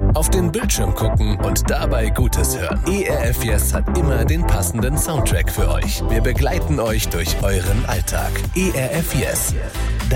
Auf den Bildschirm gucken und dabei Gutes hören. ERF Yes hat immer den passenden Soundtrack für euch. Wir begleiten euch durch euren Alltag. ERF Yes,